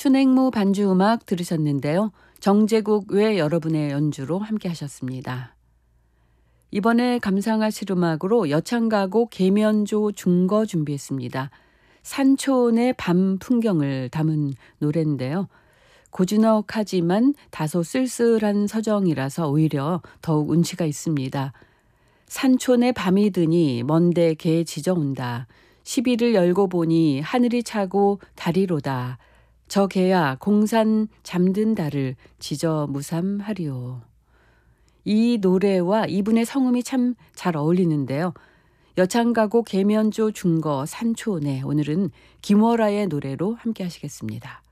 순행무 반주 음악 들으셨는데요. 정제국 외 여러분의 연주로 함께 하셨습니다. 이번에 감상하실 음악으로 여창가곡 계면조 중거 준비했습니다. 산촌의 밤 풍경을 담은 노래인데요. 고즈넉하지만 다소 쓸쓸한 서정이라서 오히려 더욱 운치가 있습니다. 산촌에 밤이 드니 먼데 개 짖어온다. 시비를 열고 보니 하늘이 차고 달이로다. 저 개야 공산 잠든 달을 짖어 무삼하리오. 이 노래와 이분의 성음이 참 잘 어울리는데요. 여창가곡 계면조 중거 산촌에 오늘은 김월아의 노래로 함께 하시겠습니다.